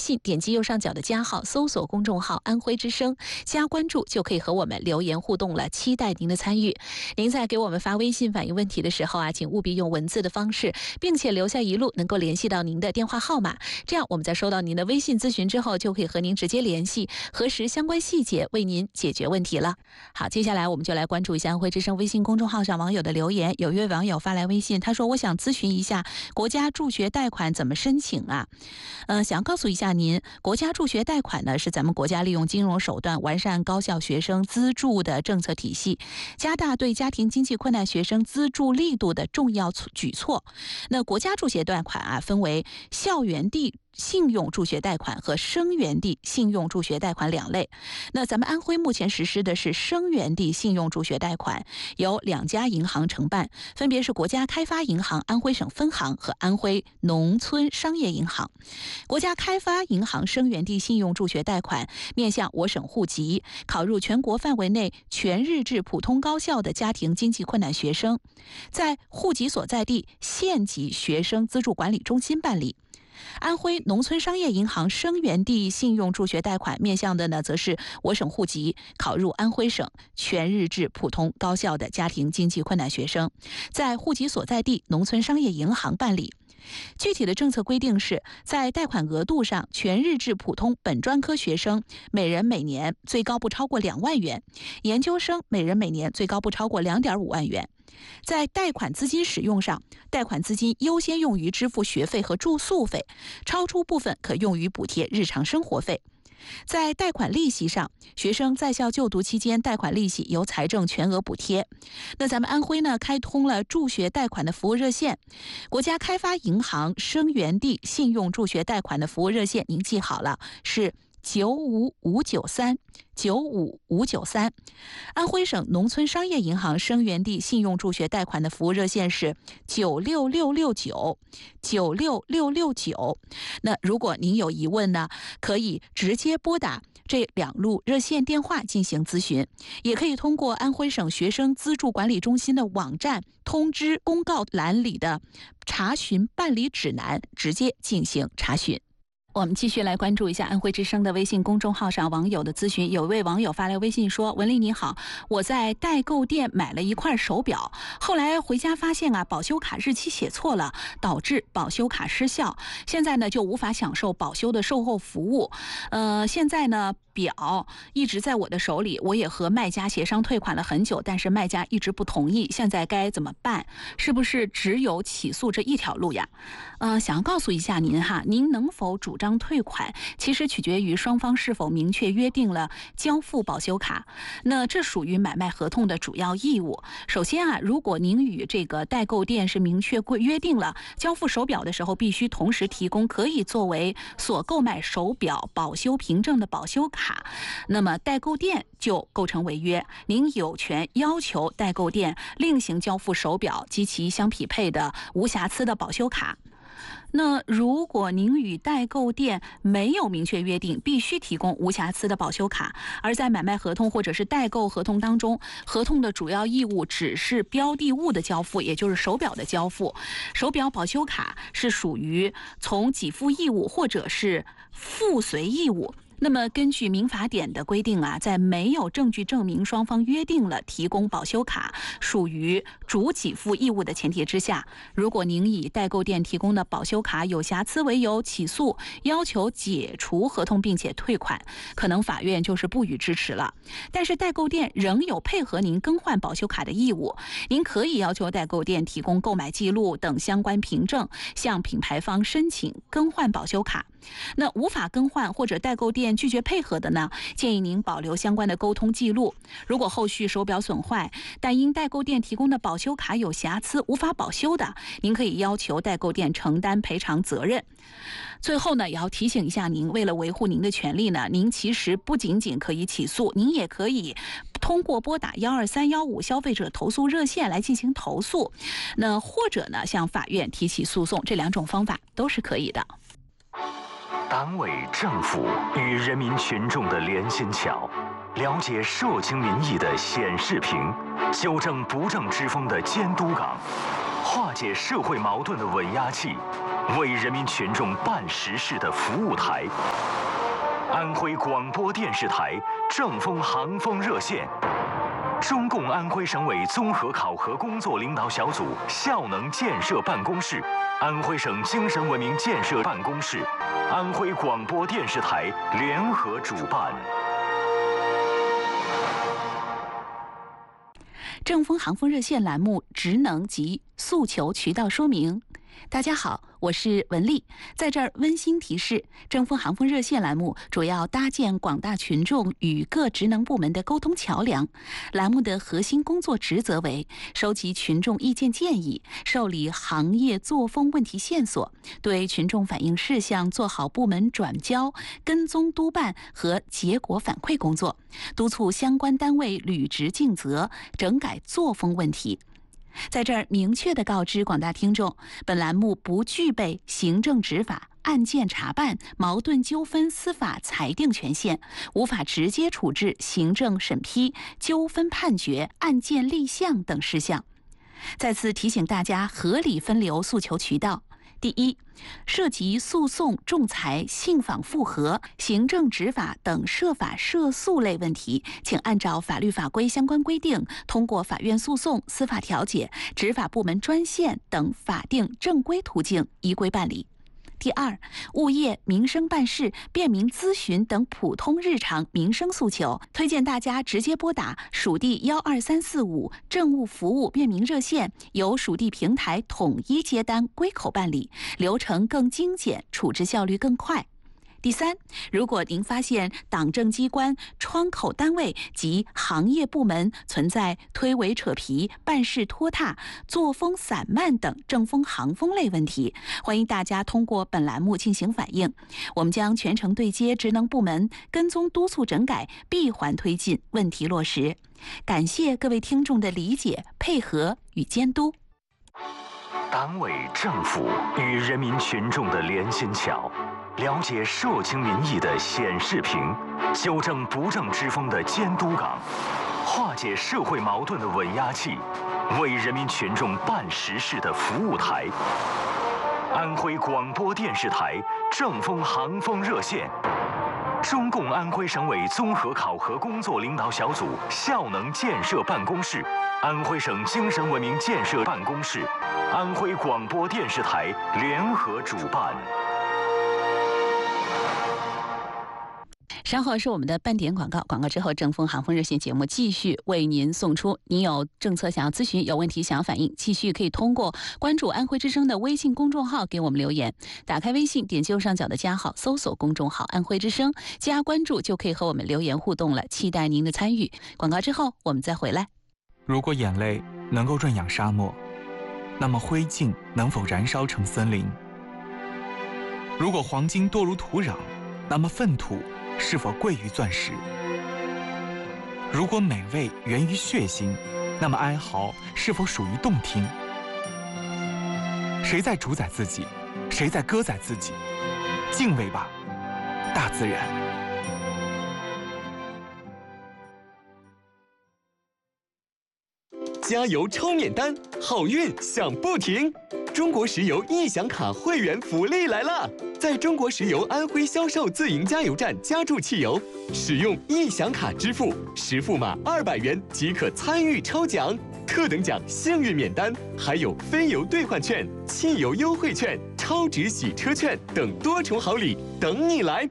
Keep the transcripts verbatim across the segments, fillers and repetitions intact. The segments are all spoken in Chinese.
信点击右上角的加号，搜索公众号安徽之声，加关注就可以和我们留言互动了，期待您的参与。您在给我们发微信反映问题的时候啊，请务必用文字的方式，并且留下一路能够联系到您的电话号码，这样我们在收到您的微信咨询之后，就可以和您直接联系，核实相关细节，为您解决问题了。好，接下来我们就来关注一下安徽之声微信公众号上网友的留言。有一位网友发来微信，他说：“我想咨询一下国家助学贷款怎么申请啊？呃，想告诉一下您，国家助学贷款呢是咱们国家利用金融手段完善高校学生资助的政策体系，加大对家庭经济困难学生资助力度的重要举措。那国家助学贷款啊，分为校园地信用助学贷款和生源地信用助学贷款两类。那咱们安徽目前实施的是生源地信用助学贷款，由两家银行承办，分别是国家开发银行安徽省分行和安徽农村商业银行。国家开发银行生源地信用助学贷款面向我省户籍、考入全国范围内全日制普通高校的家庭经济困难学生，在户籍所在地县级学生资助管理中心办理。安徽农村商业银行生源地信用助学贷款面向的呢，则是我省户籍、考入安徽省全日制普通高校的家庭经济困难学生，在户籍所在地农村商业银行办理。具体的政策规定是，在贷款额度上，全日制普通本专科学生每人每年最高不超过两万元，研究生每人每年最高不超过两点五万元。在贷款资金使用上，贷款资金优先用于支付学费和住宿费，超出部分可用于补贴日常生活费。在贷款利息上，学生在校就读期间贷款利息由财政全额补贴。那咱们安徽呢，开通了助学贷款的服务热线，国家开发银行生源地信用助学贷款的服务热线，您记好了，是九五五九三九五五九三。安徽省农村商业银行生源地信用助学贷款的服务热线是九六六六九九六六六九。那如果您有疑问呢，可以直接拨打这两路热线电话进行咨询，也可以通过安徽省学生资助管理中心的网站通知公告栏里的查询办理指南直接进行查询。我们继续来关注一下安徽之声的微信公众号上网友的咨询。有位网友发来微信说：“文丽你好，我在代购店买了一块手表，后来回家发现啊，保修卡日期写错了，导致保修卡失效，现在呢就无法享受保修的售后服务。呃，现在呢表一直在我的手里，我也和卖家协商退款了很久，但是卖家一直不同意，现在该怎么办？是不是只有起诉这一条路呀？”呃，想要告诉一下您哈，您能否主张退款，其实取决于双方是否明确约定了交付保修卡。那这属于买卖合同的主要义务。首先啊，如果您与这个代购店是明确约定了交付手表的时候，必须同时提供可以作为所购买手表保修凭证的保修卡，那么代购店就构成违约，您有权要求代购店另行交付手表及其相匹配的无瑕疵的保修卡。那如果您与代购店没有明确约定必须提供无瑕疵的保修卡，而在买卖合同或者是代购合同当中，合同的主要义务只是标的物的交付，也就是手表的交付，手表保修卡是属于从给付义务或者是附随义务。那么根据民法典的规定啊，在没有证据证明双方约定了提供保修卡属于主给付义务的前提之下，如果您以代购店提供的保修卡有瑕疵为由起诉，要求解除合同并且退款，可能法院就是不予支持了。但是代购店仍有配合您更换保修卡的义务，您可以要求代购店提供购买记录等相关凭证，向品牌方申请更换保修卡。那无法更换或者代购店拒绝配合的呢，建议您保留相关的沟通记录。如果后续手表损坏，但因代购店提供的保修卡有瑕疵无法保修的，您可以要求代购店承担赔偿责任。最后呢，也要提醒一下您，为了维护您的权利呢，您其实不仅仅可以起诉，您也可以通过拨打幺二三幺五消费者投诉热线来进行投诉，那或者呢向法院提起诉讼，这两种方法都是可以的。 党委政府与人民群众的连心桥，了解社情民意的显示屏，纠正不正之风的监督岗，化解社会矛盾的稳压器， 为人民群众办实事的服务台。安徽广播电视台正风航风热线。中共安徽省委综合考核工作领导小组效能建设办公室、安徽省精神文明建设办公室、安徽广播电视台联合主办。 正风航风热线栏目职能及诉求渠道说明。大家好，我是文丽，在这儿温馨提示，正风航风热线栏目主要搭建广大群众与各职能部门的沟通桥梁。栏目的核心工作职责为收集群众意见建议，受理行业作风问题线索，对群众反映事项做好部门转交、跟踪督办和结果反馈工作，督促相关单位履职尽责，整改作风问题。在这儿明确地告知广大听众，本栏目不具备行政执法、案件查办、矛盾纠纷司法裁定权限，无法直接处置行政审批、纠纷判决、案件立项等事项。再次提醒大家合理分流诉求渠道。第一，涉及诉讼、仲裁、信访复核、行政执法等涉法涉诉类问题，请按照法律法规相关规定，通过法院诉讼、司法调解、执法部门专线等法定正规途径依规办理。第二，物业、民生办事、便民咨询等普通日常民生诉求，推荐大家直接拨打属地幺二三四五政务服务便民热线，由属地平台统一接单归口办理，流程更精简，处置效率更快。第三，如果您发现党政机关、窗口单位及行业部门存在推诿扯皮、办事拖沓、作风散漫等正风行风类问题，欢迎大家通过本栏目进行反映，我们将全程对接职能部门，跟踪督促整改，闭环推进，问题落实。感谢各位听众的理解、配合与监督。 党委政府与人民群众的连心桥，了解社情民意的显示屏，纠正不正之风的监督岗，化解社会矛盾的稳压器，为人民群众办实事的服务台。安徽广播电视台正风航风热线。中共安徽省委综合考核工作领导小组效能建设办公室、安徽省精神文明建设办公室、安徽广播电视台联合主办。 稍后是我们的半点广告，广告之后正风航风热线节目继续为您送出。您有政策想要咨询，有问题想要反映，继续可以通过关注安徽之声的微信公众号给我们留言。打开微信，点击右上角的加号，搜索公众号安徽之声，加关注就可以和我们留言互动了，期待您的参与。广告之后我们再回来。 如果眼泪能够润养沙漠，那么灰烬能否燃烧成森林？如果黄金多如土壤，那么粪土是否贵于钻石？如果美味源于血腥，那么哀嚎是否属于动听？谁在主宰自己？谁在歌宰自己？敬畏吧，大自然！ 加油抽免单，好运享不停！中国石油易享卡会员福利来了！在中国石油安徽销售自营加油站加注汽油，使用易享卡支付，实付码二百元即可参与抽奖，特等奖幸运免单，还有非油兑换券、汽油优惠券、超值洗车券等多重好礼等你来。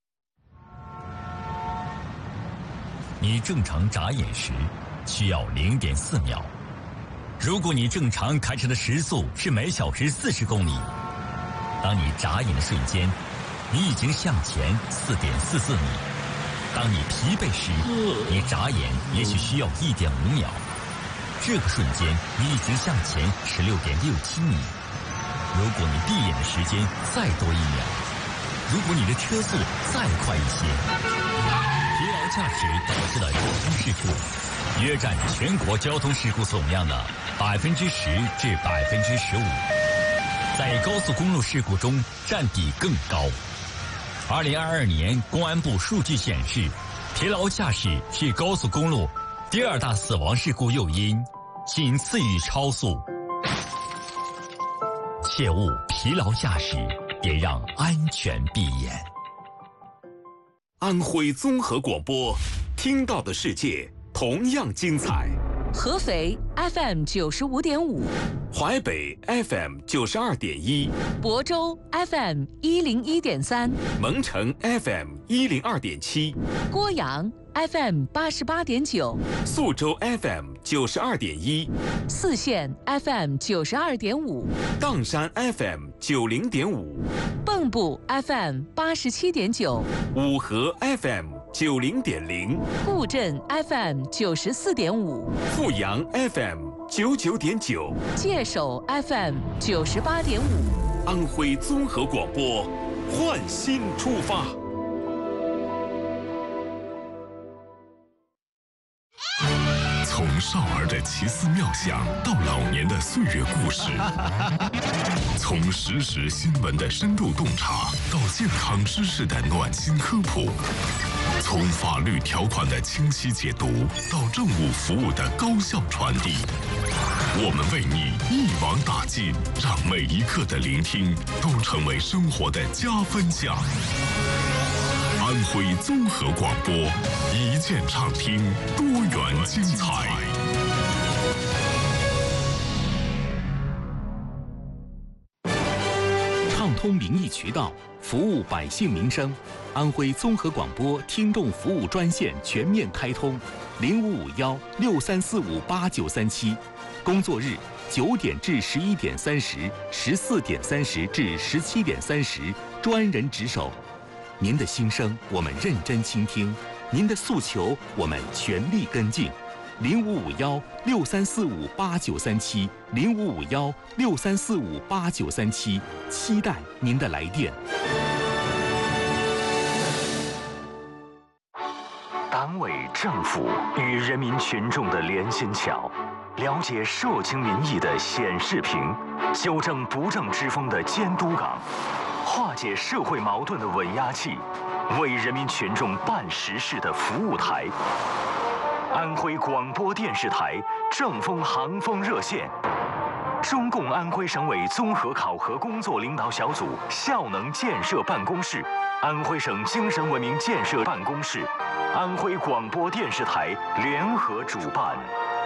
你正常眨眼时需要零点四秒。如果你正常开车的时速是每小时四十公里，当你眨眼的瞬间，你已经向前四点四四米。当你疲惫时，你眨眼也许需要一点五秒。这个瞬间，你已经向前十六点六七米。如果你闭眼的时间再多一秒，如果你的车速再快一些，疲劳驾驶导致的交通事故约占全国交通事故总量的百分之十至百分之十五，在高速公路事故中占比更高。二零二二年公安部数据显示，疲劳驾驶是高速公路第二大死亡事故诱因，仅次于超速。切勿疲疲劳驾驶，别让安全闭眼。 安徽综合广播，听到的世界同样精彩。 合肥 F M 九十五点五， 淮北 F M 九十二点一， 亳州 F M 一零一点三， 蒙城 F M 一零二点七， 郭阳 F M 八十八点九， 宿州 F M 九十二点一， 泗县 F M 九十二点五， 砀山 F M 九零点五， 蚌埠 F M 八十七点九， 五河 F M 九零点零， 固镇 F M 九十四点五， 阜阳 F M 九九点九， 界首 F M 九十八点五。 安徽综合广播，焕新出发。 从少儿的奇思妙想到老年的岁月故事，从实时新闻的深度洞察到健康知识的暖心科普，从法律条款的清晰解读到政务服务的高效传递，我们为你一网打尽，让每一刻的聆听都成为生活的加分项。安徽综合广播，一键畅听，多元精彩。 畅通民意渠道，服务百姓民生。安徽综合广播听众服务专线全面开通，零五五幺六三四五八九三七，工作日九点至十一点三十，十四点三十至十七点三十，专人值守。您的心声我们认真倾听，您的诉求我们全力跟进。零五五幺六三四五八九三七，零五五幺六三四五八九三七，期待您的来电。 党委政府与人民群众的连心桥，了解社情民意的显示屏，纠正不正之风的监督岗，化解社会矛盾的稳压器，为人民群众办实事的服务台。安徽广播电视台正风航风热线，中共安徽省委综合考核工作领导小组效能建设办公室，安徽省精神文明建设办公室，安徽广播电视台联合主办。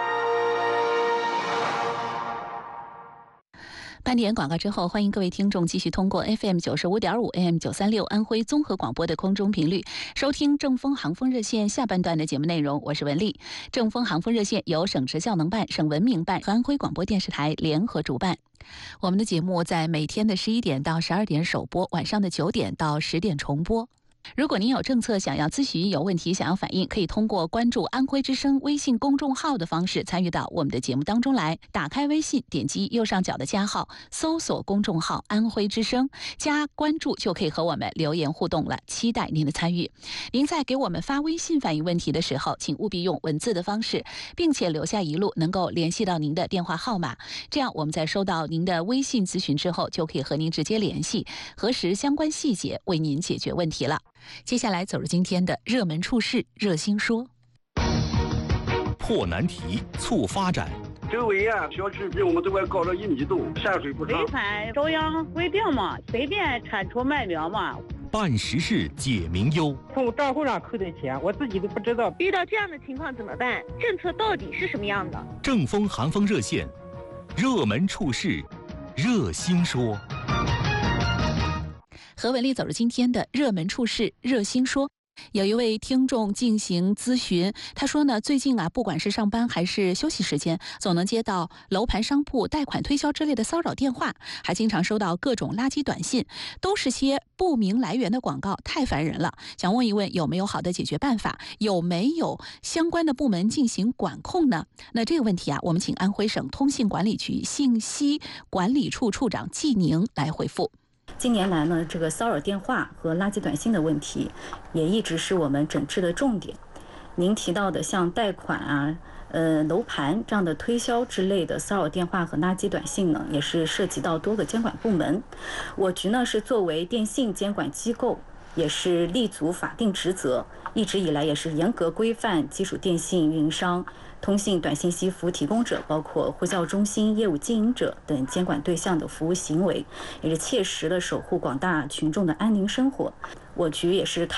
半点广告之后，欢迎各位听众继续通过 F M 九十五点五 A M 九三六安徽综合广播的空中频率收听正风航风热线下半段的节目内容。我是文丽。正风航风热线由省直效能办、省文明办和安徽广播电视台联合主办。我们的节目在每天的十一点到十二点首播，晚上的九点到十点重播。如果您有政策想要咨询、有问题想要反映，可以通过关注安徽之声微信公众号的方式参与到我们的节目当中来。打开微信，点击右上角的加号，搜索公众号安徽之声，加关注就可以和我们留言互动了，期待您的参与。您在给我们发微信反映问题的时候，请务必用文字的方式，并且留下一路能够联系到您的电话号码，这样我们在收到您的微信咨询之后，就可以和您直接联系，核实相关细节，为您解决问题了。接下来走入今天的热门处事热心说， 破难题促发展。 周围啊，小区比我们这块高了一米多，山水不长。 违反中央规定嘛，随便铲除麦苗嘛。 办实事解民忧， 从账户上扣的钱，我自己都不知道。 遇到这样的情况怎么办？政策到底是什么样的？ 正风寒风热线，热门处事热心说。 和文丽走入今天的热门处事热心说。有一位听众进行咨询，他说呢，最近啊，不管是上班还是休息时间，总能接到楼盘商铺贷款推销之类的骚扰电话，还经常收到各种垃圾短信，都是些不明来源的广告，太烦人了。想问一问有没有好的解决办法，有没有相关的部门进行管控呢？那这个问题啊，我们请安徽省通信管理局信息管理处处长季宁来回复。 近年来呢，这个骚扰电话和垃圾短信的问题也一直是我们整治的重点。您提到的像贷款啊、呃楼盘这样的推销之类的骚扰电话和垃圾短信呢，也是涉及到多个监管部门。我局呢是作为电信监管机构， 也是立足法定职责，一直以来也是严格规范基础电信运营商、通信短信息服务提供者，包括呼叫中心业务经营者等监管对象的服务行为，也是切实的守护广大群众的安宁生活。我局也是开